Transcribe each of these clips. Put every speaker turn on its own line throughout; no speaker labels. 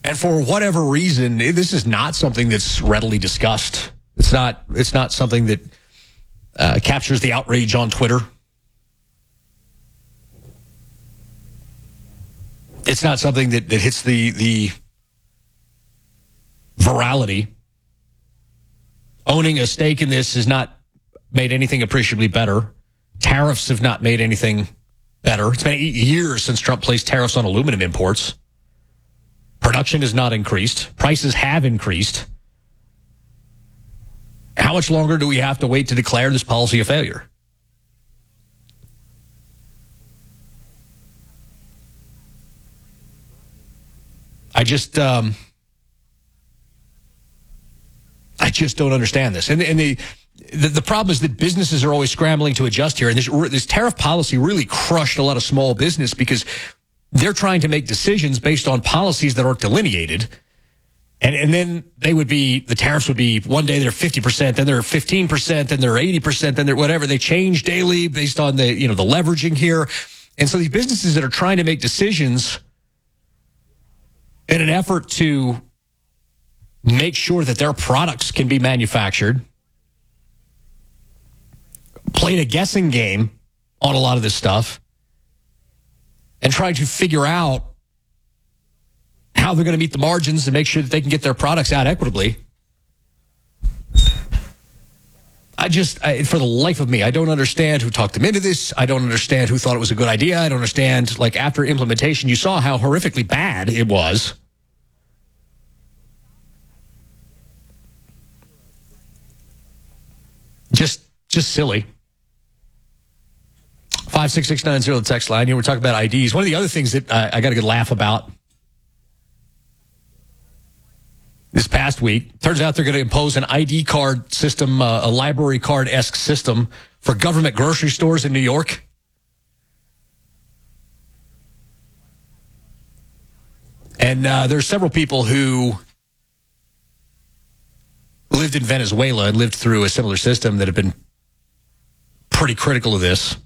And for whatever reason, this is not something that's readily discussed. It's not something that captures the outrage on Twitter. It's not something that hits the virality. Owning a stake in this has not made anything appreciably better. Tariffs have not made anything better. It's been 8 years since Trump placed tariffs on aluminum imports. Production has not increased. Prices have increased. How much longer do we have to wait to declare this policy a failure? I just don't understand this. And the problem is that businesses are always scrambling to adjust here. And this tariff policy really crushed a lot of small business because they're trying to make decisions based on policies that aren't delineated. And then the tariffs would be one day they're 50%, then they're 15%, then they're 80%, then they're whatever. They change daily based on the leveraging here. And so these businesses that are trying to make decisions in an effort to make sure that their products can be manufactured played a guessing game on a lot of this stuff and tried to figure out how they're going to meet the margins and make sure that they can get their products out equitably. For the life of me, I don't understand who talked them into this. I don't understand who thought it was a good idea. I don't understand, after implementation, you saw how horrifically bad it was. Just silly. 56690, the text line. We're talking about IDs. One of the other things that I got a good laugh about this past week, turns out they're going to impose an ID card system, a library card-esque system for government grocery stores in New York. And there's several people who lived in Venezuela and lived through a similar system that have been pretty critical of this.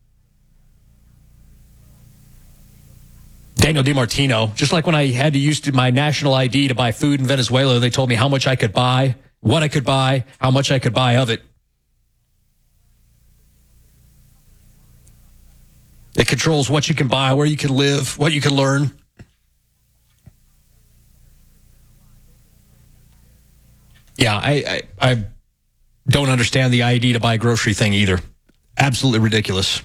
Daniel DiMartino, just like when I had to use my national ID to buy food in Venezuela, they told me how much I could buy, what I could buy, how much I could buy of it. It controls what you can buy, where you can live, what you can learn. Yeah, I don't understand the ID to buy a grocery thing either. Absolutely ridiculous.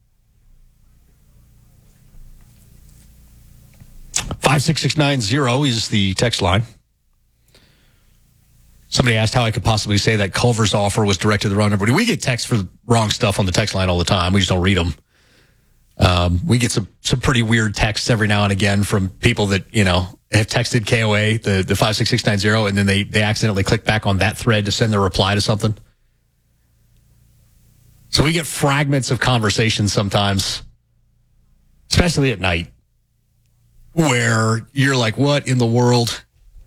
56690 is the text line. Somebody asked how I could possibly say that Culver's offer was directed to the wrong number. We get texts for the wrong stuff on the text line all the time. We just don't read them. We get some pretty weird texts every now and again from people that, have texted KOA, the 56690, and then they accidentally click back on that thread to send their reply to something. So we get fragments of conversations sometimes, especially at night, where you're like, what in the world?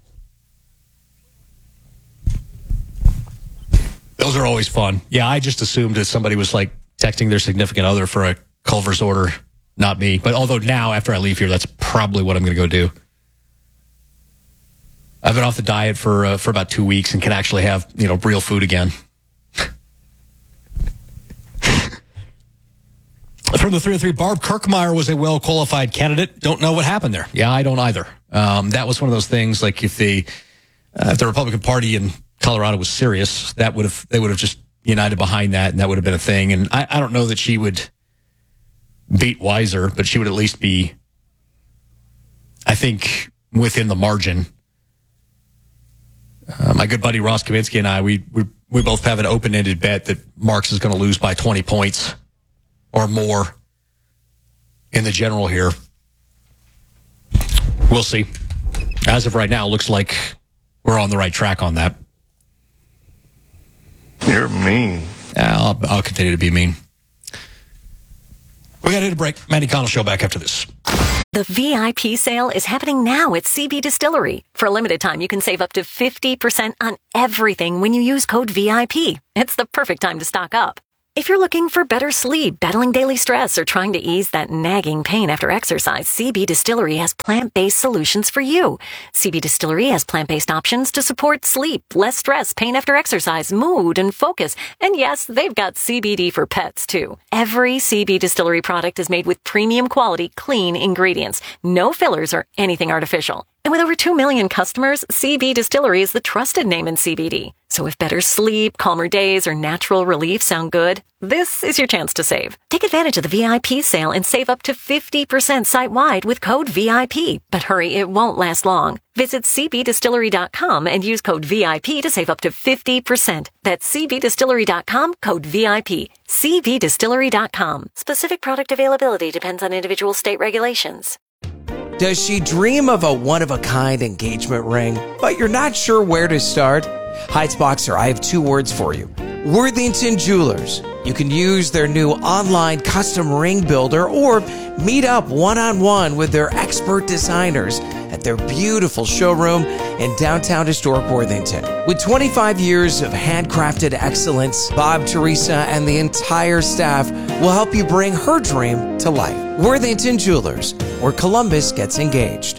Those are always fun. Yeah, I just assumed that somebody was texting their significant other for a Culver's order, not me. But although now, after I leave here, that's probably what I'm going to go do. I've been off the diet for about 2 weeks and can actually have, real food again. From the 303, Barb Kirkmeyer was a well-qualified candidate. Don't know what happened there. Yeah, I don't either. That was one of those things, if the Republican Party in Colorado was serious, they would have just united behind that, and that would have been a thing. And I don't know that she would beat Weiser, but she would at least be, I think, within the margin. My good buddy Ross Kaminsky and I, we both have an open-ended bet that Marks is going to lose by 20 points or more in the general here. We'll see. As of right now, it looks like we're on the right track on that.
You're mean.
I'll continue to be mean. We got to hit a break. Manny Connell Show back after this.
The VIP sale is happening now at CB Distillery. For a limited time, you can save up to 50% on everything when you use code VIP. It's the perfect time to stock up. If you're looking for better sleep, battling daily stress, or trying to ease that nagging pain after exercise, CB Distillery has plant-based solutions for you. CB Distillery has plant-based options to support sleep, less stress, pain after exercise, mood, and focus. And yes, they've got CBD for pets, too. Every CB Distillery product is made with premium quality, clean ingredients. No fillers or anything artificial. And with over 2 million customers, CB Distillery is the trusted name in CBD. So if better sleep, calmer days, or natural relief sound good, this is your chance to save. Take advantage of the VIP sale and save up to 50% site-wide with code VIP. But hurry, it won't last long. Visit cbdistillery.com and use code VIP to save up to 50%. That's cbdistillery.com, code VIP. cbdistillery.com. Specific product availability depends on individual state regulations.
Does she dream of a one-of-a-kind engagement ring, but you're not sure where to start? Heights Boxer, I have 2 words for you. Worthington Jewelers. You can use their new online custom ring builder or meet up one-on-one with their expert designers at their beautiful showroom in downtown historic Worthington. With 25 years of handcrafted excellence, Bob, Teresa, and the entire staff will help you bring her dream to life. Worthington Jewelers, where Columbus gets engaged.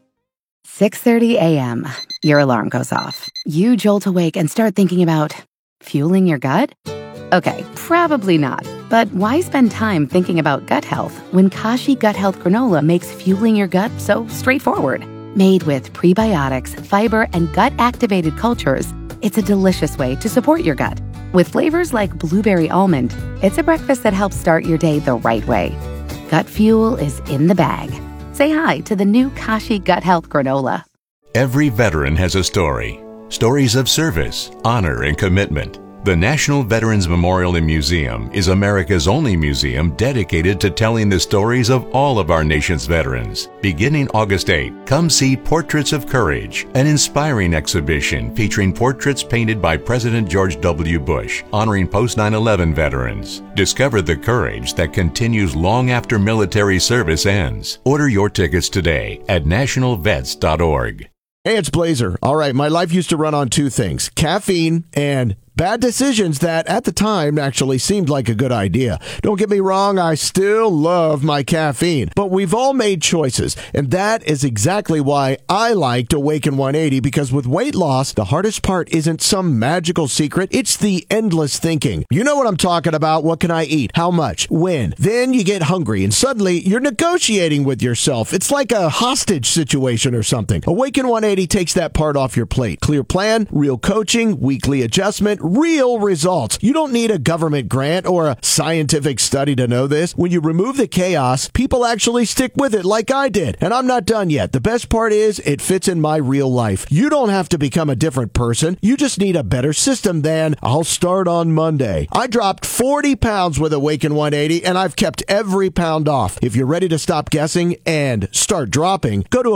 6:30 a.m. Your alarm goes off. You jolt awake and start thinking about fueling your gut? Okay, probably not. But why spend time thinking about gut health when Kashi Gut Health Granola makes fueling your gut so straightforward? Made with prebiotics, fiber, and gut-activated cultures, it's a delicious way to support your gut. With flavors like blueberry almond, it's a breakfast that helps start your day the right way. Gut fuel is in the bag. Say hi to the new Kashi Gut Health Granola.
Every veteran has a story. Stories of service, honor, and commitment. The National Veterans Memorial and Museum is America's only museum dedicated to telling the stories of all of our nation's veterans. Beginning August 8, come see Portraits of Courage, an inspiring exhibition featuring portraits painted by President George W. Bush, honoring post-9/11 veterans. Discover the courage that continues long after military service ends. Order your tickets today at nationalvets.org.
Hey, it's Blazer. All right, my life used to run on 2 things, caffeine and bad decisions that at the time actually seemed like a good idea. Don't get me wrong, I still love my caffeine, but we've all made choices, and that is exactly why I liked Awaken 180, because with weight loss, the hardest part isn't some magical secret, it's the endless thinking. You know what I'm talking about. What can I eat? How much? When? Then you get hungry, and suddenly you're negotiating with yourself. It's like a hostage situation or something. Awaken 180 takes that part off your plate. Clear plan, real coaching, weekly adjustment, real results. You don't need a government grant or a scientific study to know this. When you remove the chaos, people actually stick with it like I did. And I'm not done yet. The best part is it fits in my real life. You don't have to become a different person. You just need a better system than I'll start on Monday. I dropped 40 pounds with Awaken 180 and I've kept every pound off. If you're ready to stop guessing and start dropping, go to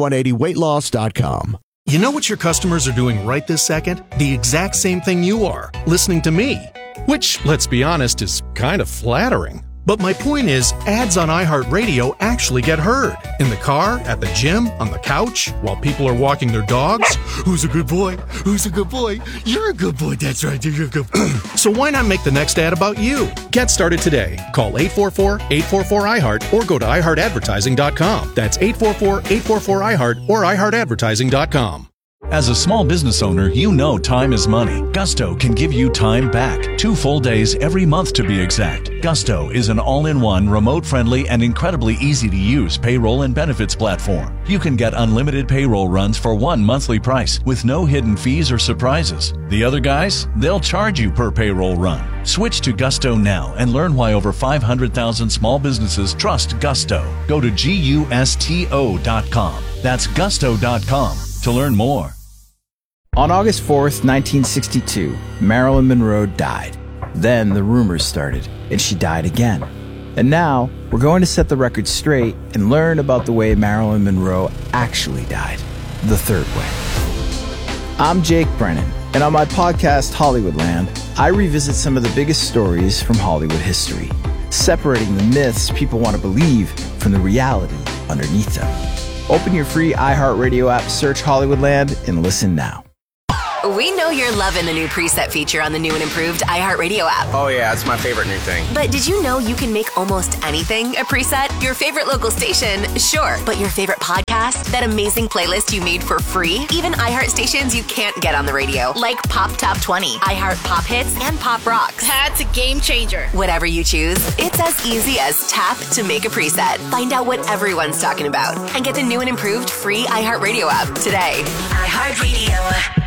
awaken180weightloss.com.
You know what your customers are doing right this second? The exact same thing you are, listening to me. Which, let's be honest, is kind of flattering. But my point is, ads on iHeartRadio actually get heard. In the car, at the gym, on the couch, while people are walking their dogs. Who's a good boy? Who's a good boy? You're a good boy, that's right, you're a good boy. So why not make the next ad about you? Get started today. Call 844-844-iHeart or go to iHeartAdvertising.com. That's 844-844-iHeart or iHeartAdvertising.com.
As a small business owner, you know time is money. Gusto can give you time back. 2 full days every month to be exact. Gusto is an all-in-one, remote-friendly, and incredibly easy-to-use payroll and benefits platform. You can get unlimited payroll runs for one monthly price with no hidden fees or surprises. The other guys, they'll charge you per payroll run. Switch to Gusto now and learn why over 500,000 small businesses trust Gusto. Go to GUSTO.com. That's Gusto.com to learn more.
On August 4th, 1962, Marilyn Monroe died. Then the rumors started, and she died again. And now, we're going to set the record straight and learn about the way Marilyn Monroe actually died, the third way. I'm Jake Brennan, and on my podcast, Hollywoodland, I revisit some of the biggest stories from Hollywood history, separating the myths people want to believe from the reality underneath them. Open your free iHeartRadio app, search Hollywoodland, and listen now.
We know you're loving the new preset feature on the new and improved iHeartRadio app.
Oh yeah, it's my favorite new thing.
But did you know you can make almost anything a preset? Your favorite local station, sure. But your favorite podcast? That amazing playlist you made for free? Even iHeart stations you can't get on the radio, like Pop Top 20, iHeart Pop Hits, and Pop Rocks.
That's a game changer.
Whatever you choose, it's as easy as tap to make a preset. Find out what everyone's talking about and get the new and improved free iHeartRadio app today. iHeartRadio.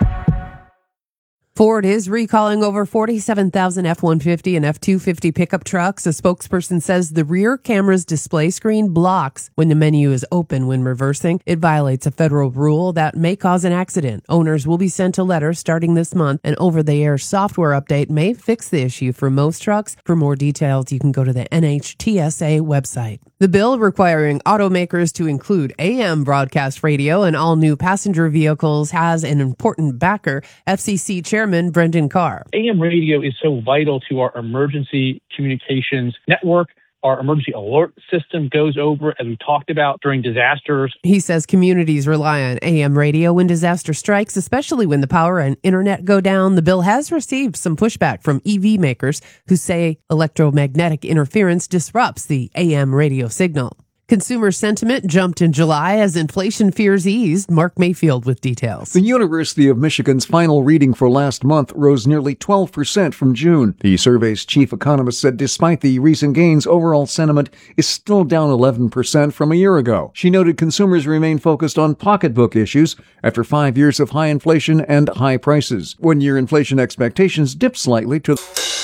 Ford is recalling over 47,000 F-150 and F-250 pickup trucks. A spokesperson says the rear camera's display screen blocks when the menu is open when reversing. It violates a federal rule that may cause an accident. Owners will be sent a letter starting this month. An over-the-air software update may fix the issue for most trucks. For more details, you can go to the NHTSA website. The bill requiring automakers to include AM broadcast radio in all new passenger vehicles has an important backer, FCC Chairman Brendan Carr.
AM radio is so vital to our emergency communications network. Our emergency alert system goes over, as we talked about, during disasters.
He says communities rely on AM radio when disaster strikes, especially when the power and internet go down. The bill has received some pushback from EV makers who say electromagnetic interference disrupts the AM radio signal. Consumer sentiment jumped in July as inflation fears eased. Mark Mayfield with details.
The University of Michigan's final reading for last month rose nearly 12% from June. The survey's chief economist said despite the recent gains, overall sentiment is still down 11% from a year ago. She noted consumers remain focused on pocketbook issues after 5 years of high inflation and high prices. One-year inflation expectations dipped slightly to